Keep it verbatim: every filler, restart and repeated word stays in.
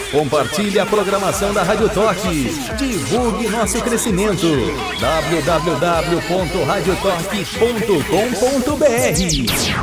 Compartilhe a programação da Rádio Toque. Divulgue nosso crescimento. w w w ponto rádio toque ponto com ponto b r